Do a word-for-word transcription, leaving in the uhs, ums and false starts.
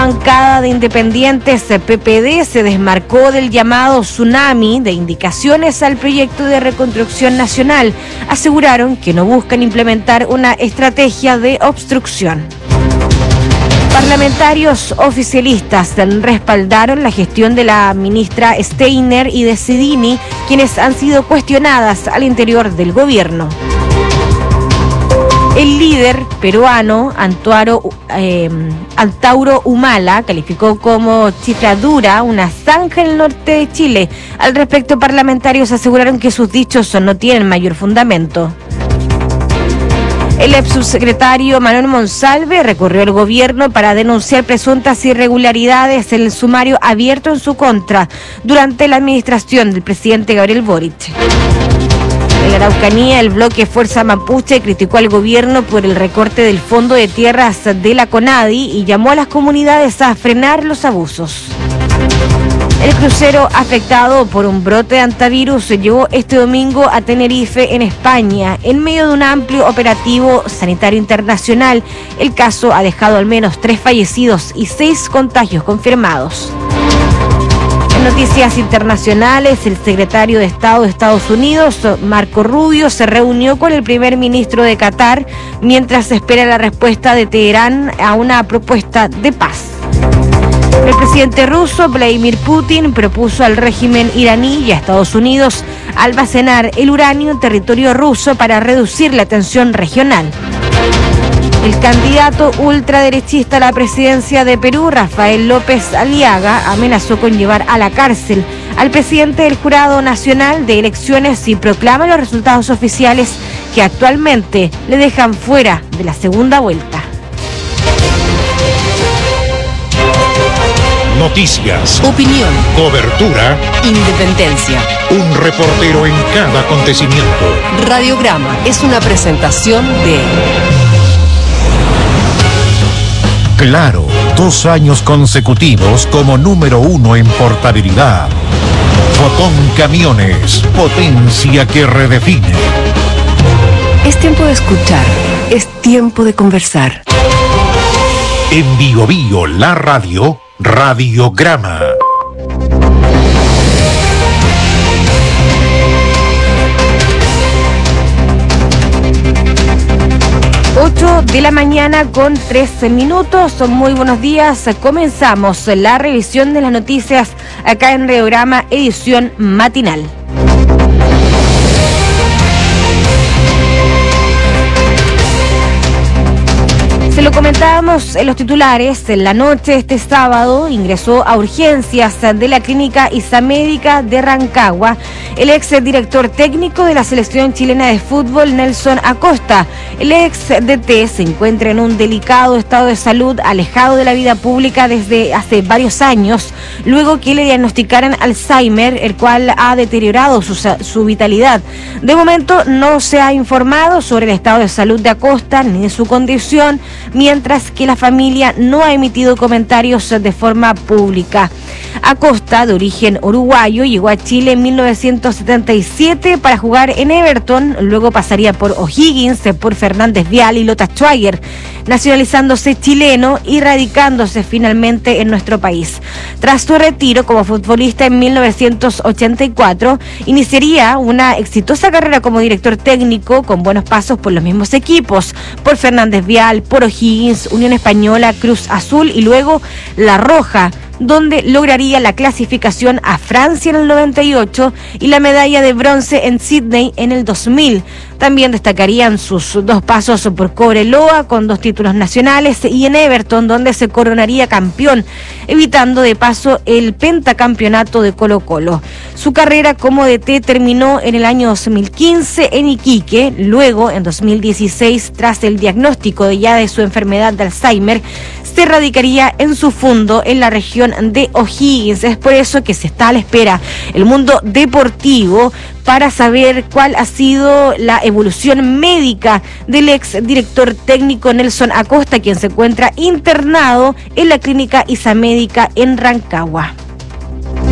bancada de independientes P P D se desmarcó del llamado tsunami de indicaciones al proyecto de reconstrucción nacional. Aseguraron que no buscan implementar una estrategia de obstrucción. Parlamentarios oficialistas respaldaron la gestión de la ministra Steiner y de Cedini, quienes han sido cuestionadas al interior del gobierno. El líder peruano Antuaro, eh, Antauro Humala calificó como chifladura una zanja en el norte de Chile. Al respecto, parlamentarios aseguraron que sus dichos no tienen mayor fundamento. El ex subsecretario Manuel Monsalve recorrió al gobierno para denunciar presuntas irregularidades en el sumario abierto en su contra durante la administración del presidente Gabriel Boric. En la Araucanía, el bloque Fuerza Mapuche criticó al gobierno por el recorte del fondo de tierras de la CONADI y llamó a las comunidades a frenar los abusos. El crucero afectado por un brote de antivirus se llevó este domingo a Tenerife, en España, en medio de un amplio operativo sanitario internacional. El caso ha dejado al menos tres fallecidos y seis contagios confirmados. En noticias internacionales, el secretario de Estado de Estados Unidos, Marco Rubio, se reunió con el primer ministro de Qatar mientras se espera la respuesta de Teherán a una propuesta de paz. El presidente ruso, Vladimir Putin, propuso al régimen iraní y a Estados Unidos almacenar el uranio en territorio ruso para reducir la tensión regional. El candidato ultraderechista a la presidencia de Perú, Rafael López Aliaga, amenazó con llevar a la cárcel al presidente del Jurado Nacional de Elecciones si proclama los resultados oficiales que actualmente le dejan fuera de la segunda vuelta. Noticias, opinión, cobertura, independencia. Un reportero en cada acontecimiento. Radiograma es una presentación de Claro, dos años consecutivos como número uno en portabilidad. Fotón Camiones, potencia que redefine. Es tiempo de escuchar, es tiempo de conversar. En Bio Bio, la radio, Radiograma. ocho de la mañana con trece minutos. Muy buenos días. Comenzamos la revisión de las noticias acá en Radiograma, edición matinal. Se lo comentábamos en los titulares. En la noche de este sábado ingresó a urgencias de la clínica Isamedica de Rancagua el ex director técnico de la selección chilena de fútbol, Nelson Acosta. El ex D T se encuentra en un delicado estado de salud, alejado de la vida pública desde hace varios años, luego que le diagnosticaran Alzheimer, el cual ha deteriorado su, su vitalidad. De momento no se ha informado sobre el estado de salud de Acosta ni de su condición, mientras que la familia no ha emitido comentarios de forma pública. Acosta, de origen uruguayo, llegó a Chile en mil novecientos setenta y siete para jugar en Everton, luego pasaría por O'Higgins, por Fernández Vial y Lota Schwager, nacionalizándose chileno y radicándose finalmente en nuestro país. Tras su retiro como futbolista en mil novecientos ochenta y cuatro, iniciaría una exitosa carrera como director técnico con buenos pasos por los mismos equipos, por Fernández Vial, por O'Higgins, Unión Española, Cruz Azul y luego La Roja, donde lograría la clasificación a Francia en el noventa y ocho y la medalla de bronce en Sydney en el dos mil. También destacarían sus dos pasos por Cobreloa con dos títulos nacionales y en Everton, donde se coronaría campeón, evitando de paso el pentacampeonato de Colo-Colo. Su carrera como D T terminó en el año dos mil quince en Iquique. Luego, en dos mil dieciséis, tras el diagnóstico de ya de su enfermedad de Alzheimer, se radicaría en su fundo en la región de O'Higgins. Es por eso que se está a la espera el mundo deportivo para saber cuál ha sido la evolución médica del ex director técnico Nelson Acosta, quien se encuentra internado en la clínica Isamedica en Rancagua.